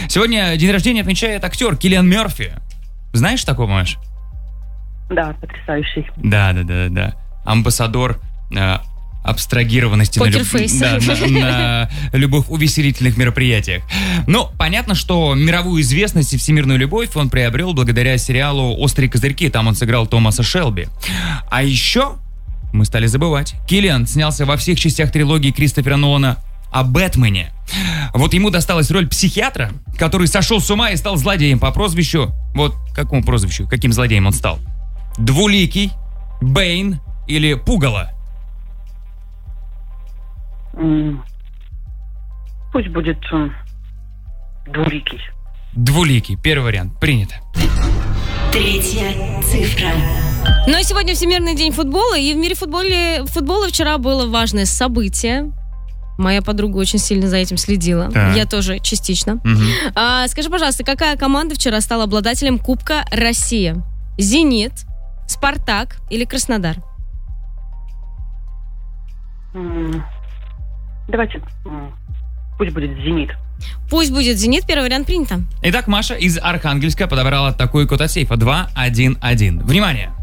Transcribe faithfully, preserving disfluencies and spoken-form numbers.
Сегодня день рождения отмечает актер Киллиан Мерфи. Знаешь такого, Маш? Да, потрясающий. Да, да, да, да. Амбассадор э, абстрагированности на, люб... да, на, на любых увеселительных мероприятиях. Ну, понятно, что мировую известность и всемирную любовь он приобрел благодаря сериалу «Острые козырьки». Там он сыграл Томаса Шелби. А еще мы стали забывать. Киллиан снялся во всех частях трилогии Кристофера Нолана о Бэтмене. Вот ему досталась роль психиатра, который сошел с ума и стал злодеем по прозвищу... Вот какому прозвищу? Каким злодеем он стал? Двуликий, Бэйн или Пугало? М, Пусть будет м, двуликий. Двуликий. Первый вариант. Принято. Третья цифра. Ну и сегодня Всемирный день футбола, и в мире футболе, футбола вчера было важное событие. Моя подруга очень сильно за этим следила. Так. Я тоже частично. Угу. А, скажи, пожалуйста, какая команда вчера стала обладателем Кубка России? «Зенит», «Спартак» или «Краснодар»? М, Давайте, м, пусть будет «Зенит». Пусть будет «Зенит». Первый вариант принято. Итак, Маша из Архангельска подобрала такой код от сейфа. два один один. Внимание!